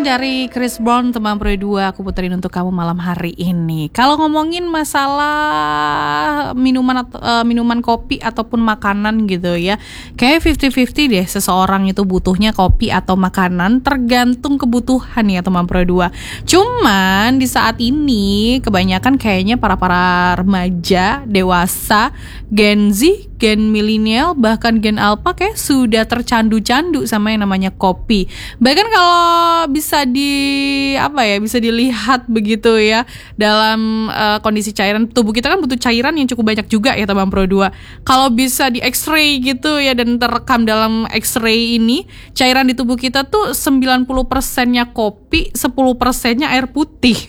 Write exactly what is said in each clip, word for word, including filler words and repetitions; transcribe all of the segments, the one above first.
dari Chris Brown, teman Pro dua, aku puterin untuk kamu malam hari ini. Kalau ngomongin masalah minuman atau uh, minuman kopi ataupun makanan gitu ya, kayak fifty fifty deh, seseorang itu butuhnya kopi atau makanan, tergantung kebutuhan ya teman Pro dua. Cuman di saat ini kebanyakan kayaknya para-para remaja, dewasa, Gen Z, Gen milenial, bahkan Gen Alpha kayak sudah tercandu-candu sama yang namanya kopi. Bahkan kalau bisa di apa ya bisa dilihat begitu ya dalam uh, kondisi cairan tubuh kita kan butuh cairan yang cukup banyak juga ya teman Pro dua. Kalau bisa di X-ray gitu ya dan terekam dalam X-ray ini, cairan di tubuh kita tuh sembilan puluh persennya kopi, sepuluh persennya air putih.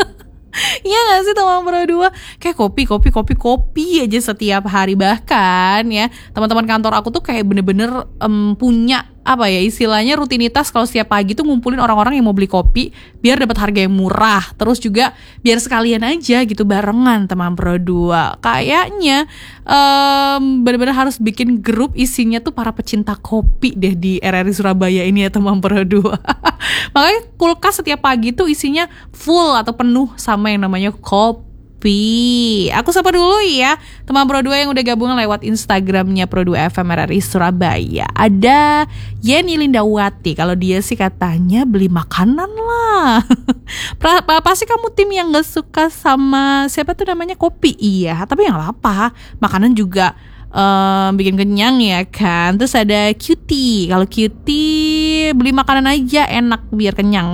Iya gak sih teman Pro dua? Kayak kopi, kopi, kopi, kopi aja setiap hari. Bahkan ya teman-teman kantor aku tuh kayak bener-bener um, punya apa ya istilahnya rutinitas kalau setiap pagi tuh ngumpulin orang-orang yang mau beli kopi biar dapat harga yang murah. Terus juga biar sekalian aja gitu barengan teman Pro dua. Kayaknya um, bener-bener harus bikin grup isinya tuh para pecinta kopi deh di R R I Surabaya ini ya teman Pro dua. Makanya kulkas setiap pagi tuh isinya full atau penuh sama yang namanya kopi. Aku sapa dulu ya teman Pro dua yang udah gabung lewat Instagramnya Pro dua F M R R I Surabaya. Ada Yeni Lindawati. Kalau dia sih katanya beli makanan lah. Pasti kamu tim yang gak suka sama siapa tuh namanya kopi. Iya, tapi yang apa, makanan juga Um, bikin kenyang ya kan. Terus ada Cutie. Kalau Cutie beli makanan aja enak biar kenyang.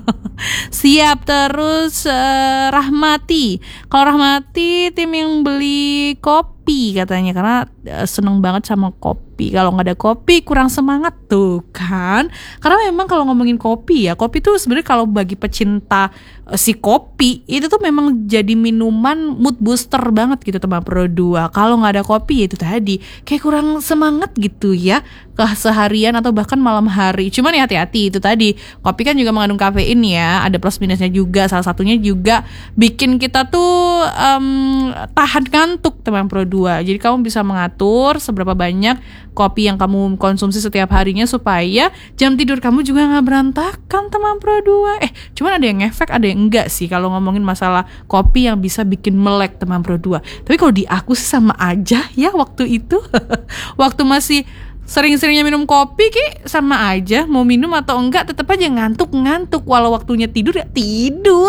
Siap. Terus uh, Rahmati. Kalau Rahmati tim yang beli kopi katanya karena uh, seneng banget sama kopi. Kalau nggak ada kopi kurang semangat tuh kan. Karena memang kalau ngomongin kopi ya, kopi tuh sebenarnya kalau bagi pecinta uh, si kopi itu tuh memang jadi minuman mood booster banget gitu teman Pro dua. Kalau nggak ada kopi ya itu tadi kayak kurang semangat gitu ya ke seharian atau bahkan malam hari. Cuman ya hati-hati itu tadi, kopi kan juga mengandung kafein ya, ada plus minusnya juga. Salah satunya juga bikin kita tuh um, tahan ngantuk teman Pro dua. Jadi kamu bisa mengatur seberapa banyak kopi yang kamu konsumsi setiap harinya supaya jam tidur kamu juga gak berantakan teman Pro dua. Eh cuman ada yang ngefek ada yang enggak sih kalau ngomongin masalah kopi yang bisa bikin melek teman Pro dua. Tapi kalau di aku sih sama aja ya waktu itu. Waktu masih sering-seringnya minum kopi ki sama aja, mau minum atau enggak tetap aja ngantuk-ngantuk. Walau waktunya tidur ya tidur.